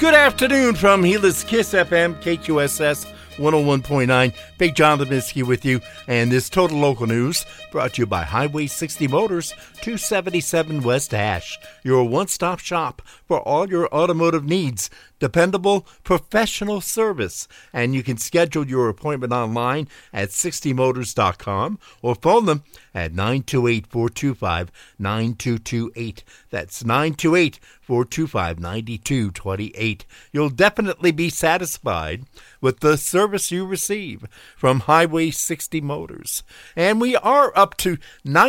Good afternoon from Helix Kiss FM, KQSS 101.9. Big John Lebinsky with you, and this Total Local News brought to you by Highway 60 Motors, 277 West Ash, your one-stop shop for all your automotive needs. Dependable, professional service. And you can schedule your appointment online at 60motors.com or phone them at 928-425-9228. That's 928-425-9228. You'll definitely be satisfied with the service you receive from Highway 60 Motors. And we are up to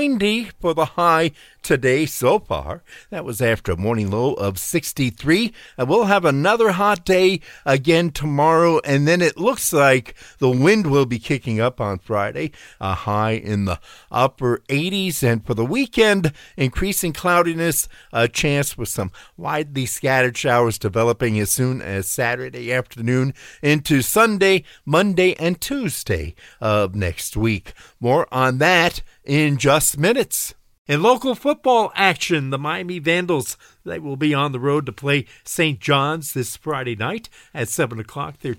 90 for the high today so far. That was after a morning low of 63. And we'll have another hot day again tomorrow, and then it looks like the wind will be kicking up on Friday, a high in the upper 80s. And for the weekend, increasing cloudiness, a chance for some widely scattered showers developing as soon as Saturday afternoon into Sunday, Monday, and Tuesday of next week. More on that in just minutes. In local football action, the Miami Vandals, they will be on the road to play St. John's this Friday night at 7 o'clock. They're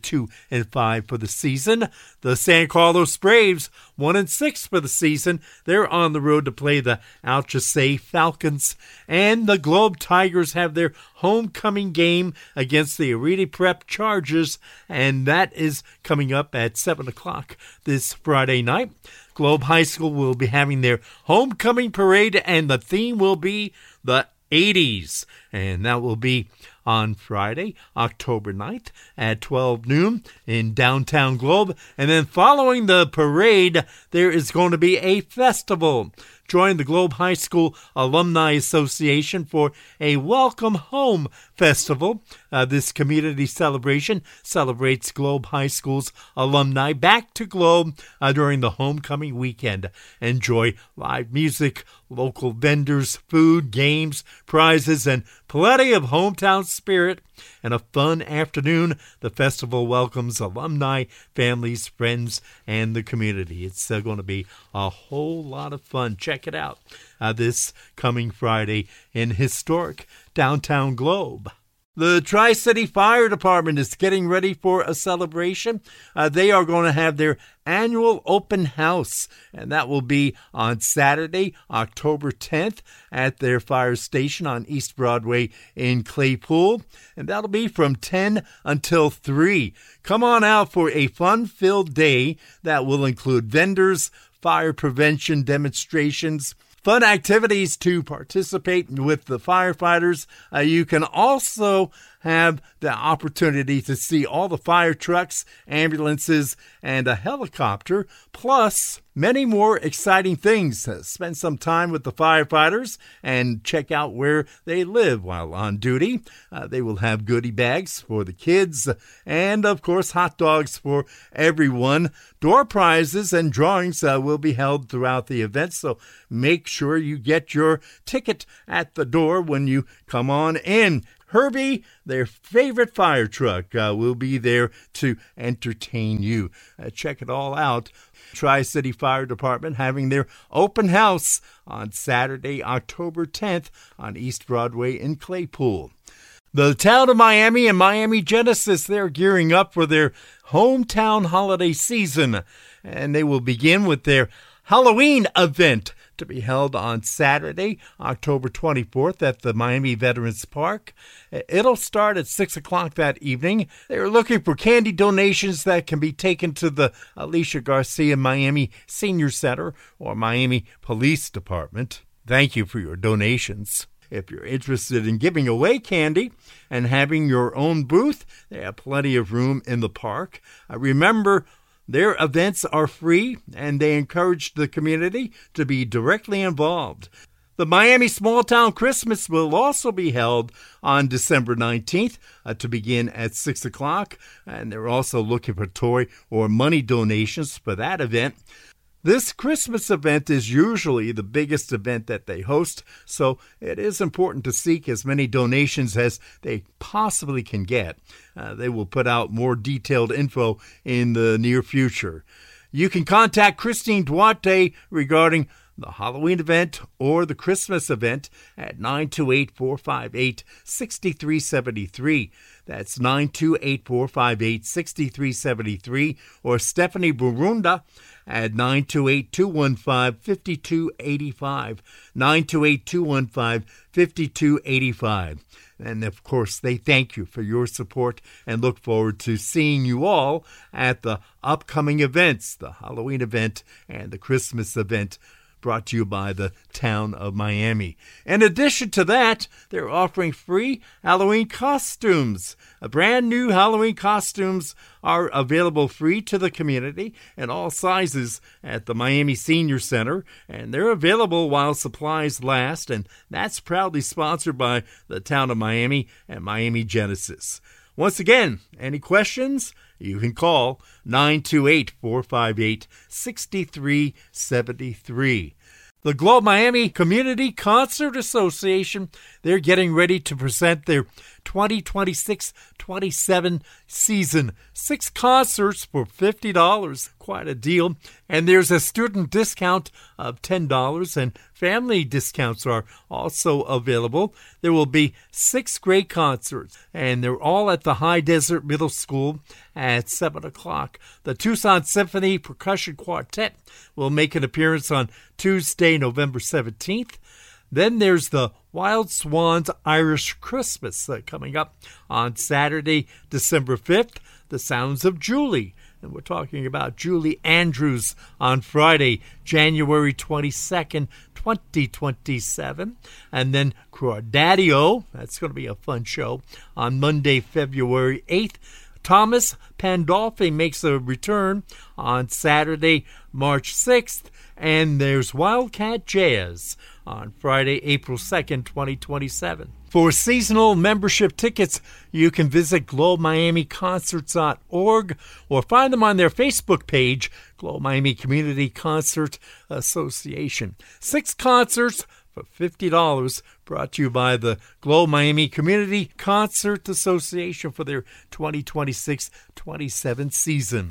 2-5 for the season. The San Carlos Braves, 1-6 for the season. They're on the road to play the Alchese Falcons. And the Globe Tigers have their homecoming game against the Arete Prep Chargers, and that is coming up at 7 o'clock this Friday night. Globe High School will be having their homecoming parade, and the theme will be the 80s. And that will be on Friday, October 9th at 12 noon in downtown Globe. And then following the parade, there is going to be a festival. Join the Globe High School Alumni Association for a Welcome Home Festival. This community celebration celebrates Globe High School's alumni back to Globe during the homecoming weekend. Enjoy live music, local vendors, food, games, prizes, and plenty of hometown spirit. And a fun afternoon. The festival welcomes alumni, families, friends, and the community. It's going to be a whole lot of fun. Check it out this coming Friday in historic downtown Globe. The Tri-City Fire Department is getting ready for a celebration. They are going to have their annual open house, and that will be on Saturday, October 10th at their fire station on East Broadway in Claypool, and that'll be from 10 until 3. Come on out for a fun-filled day that will include vendors, fire prevention demonstrations, fun activities to participate with the firefighters. You can also have the opportunity to see all the fire trucks, ambulances, and a helicopter, plus many more exciting things. Spend some time with the firefighters and check out where they live while on duty. They will have goodie bags for the kids and, of course, hot dogs for everyone. Door prizes and drawings will be held throughout the event, so make sure you get your ticket at the door when you come on in. Herbie, their favorite fire truck, will be there to entertain you. Check it all out. Tri-City Fire Department having their open house on Saturday, October 10th on East Broadway in Claypool. The town of Miami and Miami Genesis, they're gearing up for their hometown holiday season, and they will begin with their Halloween event to be held on Saturday, October 24th at the Miami Veterans Park. It'll start at 6 o'clock that evening. They're looking for candy donations that can be taken to the Alicia Garcia Miami Senior Center or Miami Police Department. Thank you for your donations. If you're interested in giving away candy and having your own booth, they have plenty of room in the park. Remember, their events are free, and they encourage the community to be directly involved. The Miami Small Town Christmas will also be held on December 19th to begin at 6 o'clock, and they're also looking for toy or money donations for that event. This Christmas event is usually the biggest event that they host, so it is important to seek as many donations as they possibly can get. They will put out more detailed info in the near future. You can contact Christine Duarte regarding the Halloween event or the Christmas event at 928-458-6373. That's 928-458-6373, or Stephanie Burunda at 928-215-5285, 928-215-5285. And, of course, they thank you for your support and look forward to seeing you all at the upcoming events, the Halloween event and the Christmas event, brought to you by the town of Miami. In addition to that, they're offering free Halloween costumes. Brand new Halloween costumes are available free to the community in all sizes at the Miami Senior Center, and they're available while supplies last, and that's proudly sponsored by the town of Miami and Miami Genesis. Once again, any questions? You can call 928-458-6373. The Globe Miami Community Concert Association, they're getting ready to present their 2026-27 season. 6 concerts for $50, quite a deal. And there's a student discount of $10, and family discounts are also available. There will be 6 great concerts, and they're all at the High Desert Middle School at 7 o'clock. The Tucson Symphony Percussion Quartet will make an appearance on Tuesday, November 17th. Then there's the Wild Swans Irish Christmas coming up on Saturday, December 5th, the Sounds of Julie. And we're talking about Julie Andrews on Friday, January 22nd, 2027. And then Crawdaddio, that's going to be a fun show, on Monday, February 8th. Thomas Pandolfi makes a return on Saturday, March 6th. And there's Wildcat Jazz on Friday, April 2nd, 2027. For seasonal membership tickets, you can visit globemiamiconcerts.org or find them on their Facebook page, Globe Miami Community Concert Association. 6 concerts for $50, brought to you by the Globe Miami Community Concert Association for their 2026-27 season.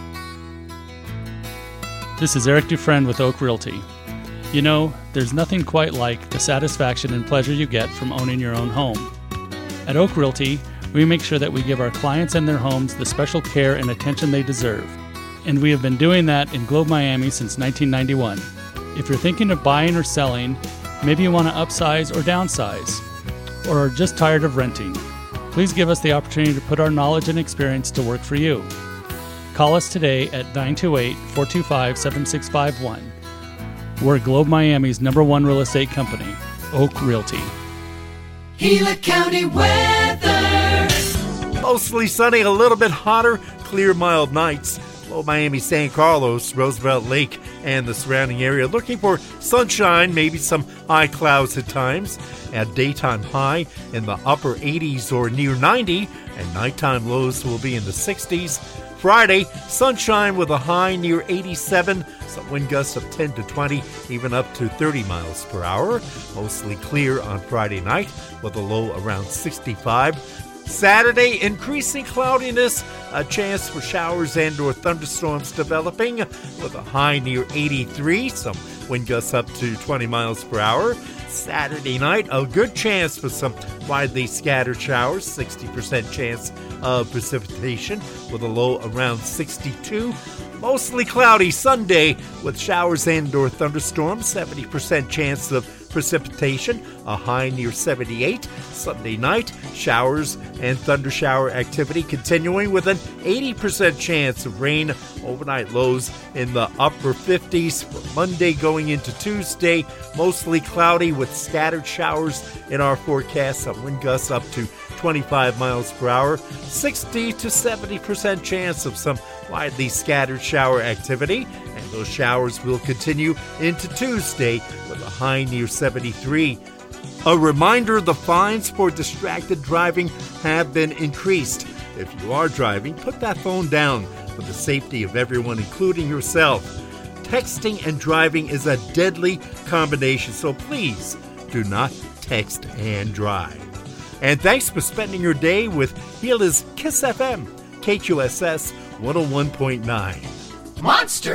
This is Eric Dufresne with Oak Realty. You know, there's nothing quite like the satisfaction and pleasure you get from owning your own home. At Oak Realty, we make sure that we give our clients and their homes the special care and attention they deserve. And we have been doing that in Globe Miami since 1991. If you're thinking of buying or selling, maybe you want to upsize or downsize, or are just tired of renting, please give us the opportunity to put our knowledge and experience to work for you. Call us today at 928-425-7651. We're Globe Miami's #1 real estate company, Oak Realty. Gila County weather. Mostly sunny, a little bit hotter, clear, mild nights. Globe Miami, San Carlos, Roosevelt Lake, and the surrounding area. Looking for sunshine, maybe some high clouds at times. At daytime high in the upper 80s or near 90, and nighttime lows will be in the 60s. Friday, sunshine with a high near 87, some wind gusts of 10 to 20, even up to 30 miles per hour. Mostly clear on Friday night with a low around 65. Saturday, increasing cloudiness, a chance for showers and or thunderstorms developing with a high near 83, some wind gusts up to 20 miles per hour. Saturday night, a good chance for some widely scattered showers, 60% chance of precipitation with a low around 62. Mostly cloudy Sunday with showers and or thunderstorms, 70% chance of precipitation, a high near 78. Sunday night, showers and thunder shower activity continuing with an 80% chance of rain. Overnight lows in the upper 50s. For Monday going into Tuesday, mostly cloudy with scattered showers in our forecast. Some wind gusts up to 25 miles per hour. 60 to 70% chance of some widely scattered shower activity. And those showers will continue into Tuesday with a high near 73. A reminder, the fines for distracted driving have been increased. If you are driving, put that phone down for the safety of everyone, including yourself. Texting and driving is a deadly combination, so please do not text and drive. And thanks for spending your day with Gila's Kiss FM, KQSS 101.9. Monster